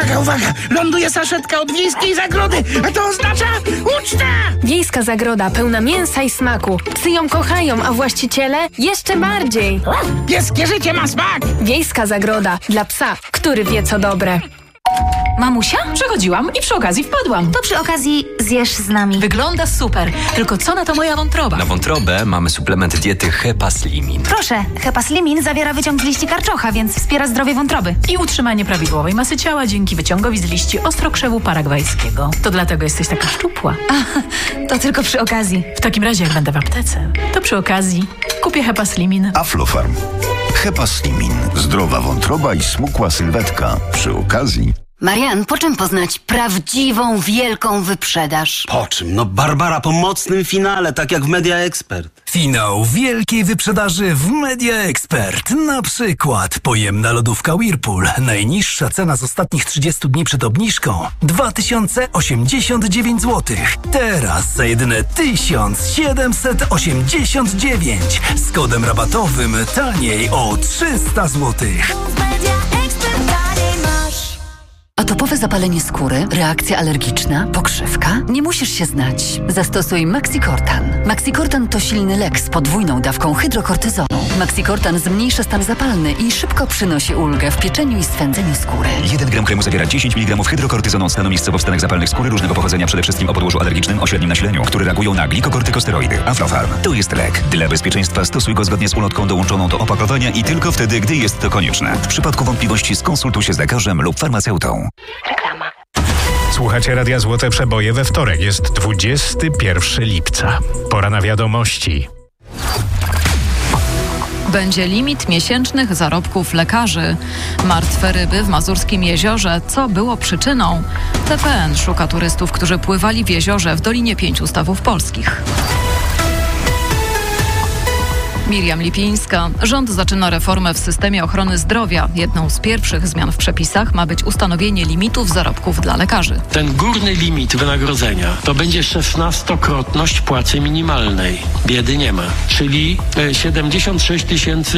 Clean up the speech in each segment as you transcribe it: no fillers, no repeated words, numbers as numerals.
Uwaga, uwaga! Ląduje saszetka od Wiejskiej Zagrody, a to oznacza ucztę! Wiejska Zagroda pełna mięsa i smaku. Psy ją kochają, a właściciele jeszcze bardziej. Pieskie życie ma smak! Wiejska Zagroda dla psa, który wie co dobre. Mamusia? Przechodziłam i przy okazji wpadłam. To przy okazji zjesz z nami. Wygląda super. Tylko co na to moja wątroba? Na wątrobę mamy suplement diety Hepaslimin. Proszę, Hepaslimin zawiera wyciąg z liści karczocha, więc wspiera zdrowie wątroby. I utrzymanie prawidłowej masy ciała dzięki wyciągowi z liści ostrokrzewu paragwajskiego. To dlatego jesteś taka szczupła. To tylko przy okazji. W takim razie, jak będę w aptece, to przy okazji kupię Hepaslimin. Aflofarm. Hepaslimin. Zdrowa wątroba i smukła sylwetka. Przy okazji... Marian, po czym poznać prawdziwą, wielką wyprzedaż? Po czym? No Barbara, po mocnym finale, tak jak w Media Expert. Finał wielkiej wyprzedaży w Media Expert. Na przykład pojemna lodówka Whirlpool. Najniższa cena z ostatnich 30 dni przed obniżką 2089 zł. Teraz za jedyne 1789. Z kodem rabatowym taniej o 300 zł. Atopowe zapalenie skóry, reakcja alergiczna, pokrzywka? Nie musisz się znać. Zastosuj Maxicortan. Maxicortan to silny lek z podwójną dawką hydrokortyzonu. Maxicortan zmniejsza stan zapalny i szybko przynosi ulgę w pieczeniu i swędzeniu skóry. 1 gram kremu zawiera 10 mg hydrokortyzonu stanu miejscowo w stanach zapalnych skóry różnego pochodzenia, przede wszystkim o podłożu alergicznym o średnim nasileniu, które reagują na glikokortykosteroidy. Aflofarm to jest lek. Dla bezpieczeństwa stosuj go zgodnie z ulotką dołączoną do opakowania i tylko wtedy, gdy jest to konieczne. W przypadku wątpliwości skonsultuj się z lekarzem lub farmaceutą. Reklama. Słuchacie Radia Złote Przeboje we wtorek. Jest 21 lipca. Pora na wiadomości. Będzie limit miesięcznych zarobków lekarzy. Martwe ryby w Mazurskim Jeziorze. Co było przyczyną? TVN szuka turystów, którzy pływali w jeziorze w Dolinie 5 Stawów Polskich. Miriam Lipińska. Rząd zaczyna reformę w systemie ochrony zdrowia. Jedną z pierwszych zmian w przepisach ma być ustanowienie limitów zarobków dla lekarzy. Ten górny limit wynagrodzenia to będzie 16-krotność płacy minimalnej. Biedy nie ma. Czyli 76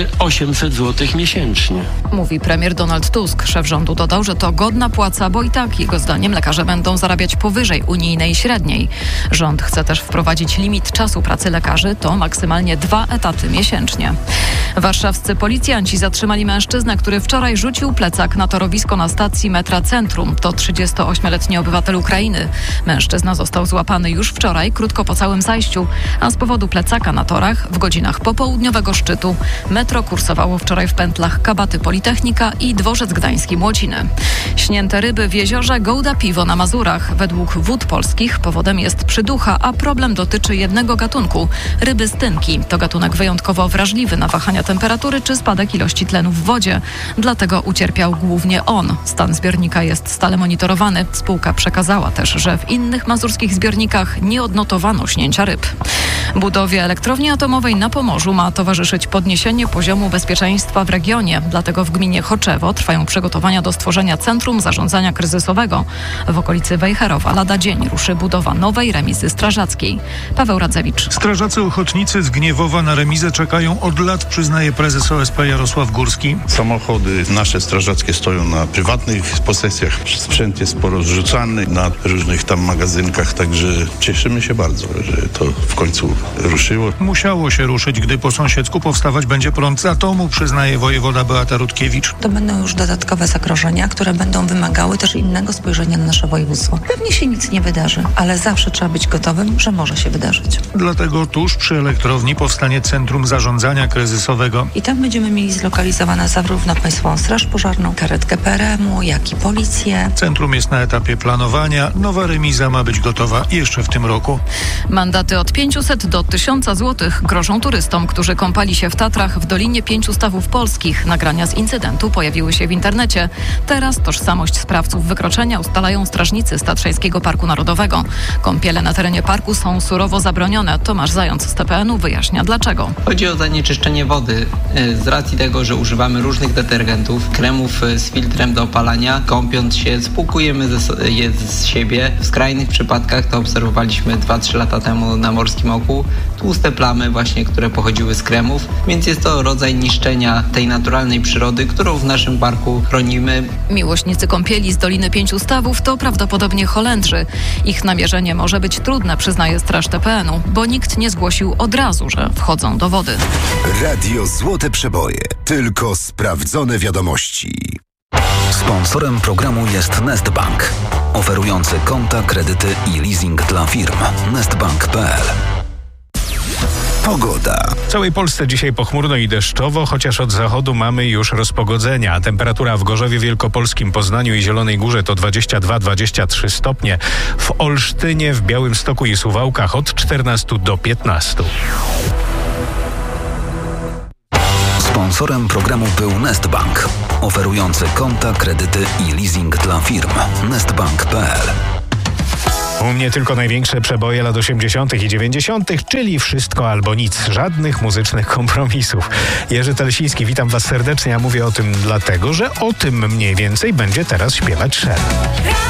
800 zł miesięcznie. Mówi premier Donald Tusk. Szef rządu dodał, że to godna płaca, bo i tak jego zdaniem lekarze będą zarabiać powyżej unijnej średniej. Rząd chce też wprowadzić limit czasu pracy lekarzy. To maksymalnie 2 etaty miesięcznie. Warszawscy policjanci zatrzymali mężczyznę, który wczoraj rzucił plecak na torowisko na stacji metra Centrum. To 38-letni obywatel Ukrainy. Mężczyzna został złapany już wczoraj, krótko po całym zajściu, a z powodu plecaka na torach w godzinach popołudniowego szczytu metro kursowało wczoraj w pętlach Kabaty Politechnika i Dworzec Gdański Młociny. Śnięte ryby w jeziorze Gołda Piwo na Mazurach. Według Wód Polskich powodem jest przyducha, a problem dotyczy jednego gatunku – ryby stynki. To gatunek wyjątkowo wrażliwy na wahania temperatury czy spadek ilości tlenu w wodzie. Dlatego ucierpiał głównie on. Stan zbiornika jest stale monitorowany. Spółka przekazała też, że w innych mazurskich zbiornikach nie odnotowano śnięcia ryb. Budowie elektrowni atomowej na Pomorzu ma towarzyszyć podniesienie poziomu bezpieczeństwa w regionie. Dlatego w gminie Choczewo trwają przygotowania do stworzenia Centrum Zarządzania Kryzysowego. W okolicy Wejherowa lada dzień ruszy budowa nowej remizy strażackiej. Paweł Radzewicz. Strażacy ochotnicy z Gniewowa na remizę czekają od lat, przyznaje prezes OSP Jarosław Górski. Samochody nasze strażackie stoją na prywatnych posesjach. Sprzęt jest porozrzucany na różnych tam magazynkach, także cieszymy się bardzo, że to w końcu ruszyło. Musiało się ruszyć, gdy po sąsiedzku powstawać będzie prąd z atomu, przyznaje wojewoda Beata Rutkiewicz. To będą już dodatkowe zagrożenia, które będą wymagały też innego spojrzenia na nasze województwo. Pewnie się nic nie wydarzy, ale zawsze trzeba być gotowym, że może się wydarzyć. Dlatego tuż przy elektrowni powstanie Centrum Zarządzania Kryzysowego. I tam będziemy mieli zlokalizowane zarówno Państwową Straż Pożarną, karetkę PRM-u, jak i policję. Centrum jest na etapie planowania. Nowa remiza ma być gotowa jeszcze w tym roku. Mandaty od 500 do 1000 zł grożą turystom, którzy kąpali się w Tatrach w Dolinie 5 Stawów Polskich. Nagrania z incydentu pojawiły się w internecie. Teraz tożsamość sprawców wykroczenia ustalają strażnicy z Tatrzańskiego Parku Narodowego. Kąpiele na terenie parku są surowo zabronione. Tomasz Zając z TPN-u wyjaśnia dlaczego. Chodzi o zanieczyszczenie wody z racji tego, że używamy różnych detergentów, kremów z filtrem do opalania. Kąpiąc się spłukujemy je z siebie. W skrajnych przypadkach to obserwowaliśmy 2-3 lata temu na Morskim Oku występu, tłuste plamy właśnie, które pochodziły z kremów, więc jest to rodzaj niszczenia tej naturalnej przyrody, którą w naszym parku chronimy. Miłośnicy kąpieli z Doliny Pięciu Stawów to prawdopodobnie Holendrzy. Ich namierzenie może być trudne, przyznaje Straż TPN-u, bo nikt nie zgłosił od razu, że wchodzą do wody. Radio Złote Przeboje. Tylko sprawdzone wiadomości. Sponsorem programu jest Nestbank, oferujący konta, kredyty i leasing dla firm. Nestbank.pl. Pogoda. W całej Polsce dzisiaj pochmurno i deszczowo, chociaż od zachodu mamy już rozpogodzenia. Temperatura w Gorzowie Wielkopolskim, Poznaniu i Zielonej Górze to 22-23 stopnie. W Olsztynie, w Białymstoku i Suwałkach od 14 do 15. Sponsorem programu był Nestbank, oferujący konta, kredyty i leasing dla firm. Nestbank.pl. U mnie tylko największe przeboje lat 80. i 90., czyli wszystko albo nic. Żadnych muzycznych kompromisów. Jerzy Telesiński, witam Was serdecznie, a mówię o tym dlatego, że o tym mniej więcej będzie teraz śpiewać Sher.